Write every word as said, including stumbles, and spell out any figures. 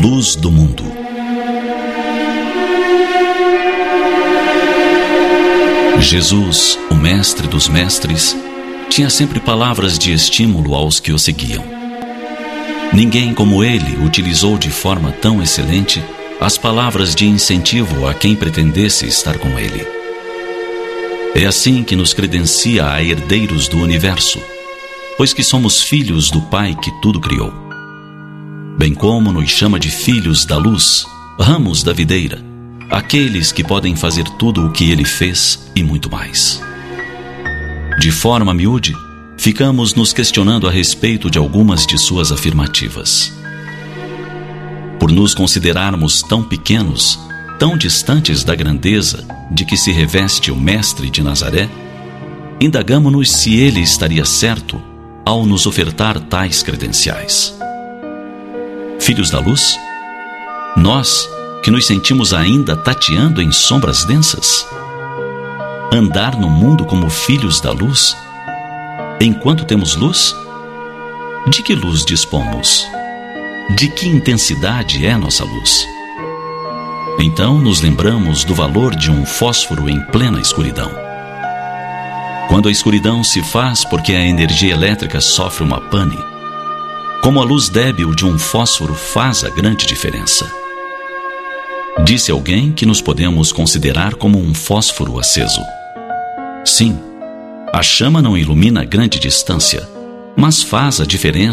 Luz do mundo. Jesus, o mestre dos mestres, tinha sempre palavras de estímulo aos que o seguiam. Ninguém como ele utilizou de forma tão excelente as palavras de incentivo a quem pretendesse estar com ele. É assim que nos credencia a herdeiros do universo, pois que somos filhos do Pai que tudo criou. Bem como nos chama de filhos da luz, ramos da videira, aqueles que podem fazer tudo o que ele fez e muito mais. De forma miúde, ficamos nos questionando a respeito de algumas de suas afirmativas. Por nos considerarmos tão pequenos, tão distantes da grandeza de que se reveste o Mestre de Nazaré, indagamo-nos se ele estaria certo ao nos ofertar tais credenciais. Filhos da luz? Nós, que nos sentimos ainda tateando em sombras densas? Andar no mundo como filhos da luz? Enquanto temos luz? De que luz dispomos? De que intensidade é nossa luz? Então nos lembramos do valor de um fósforo em plena escuridão. Quando a escuridão se faz porque a energia elétrica sofre uma pane, como a luz débil de um fósforo faz a grande diferença. Disse alguém que nos podemos considerar como um fósforo aceso. Sim, a chama não ilumina a grande distância, mas faz a diferença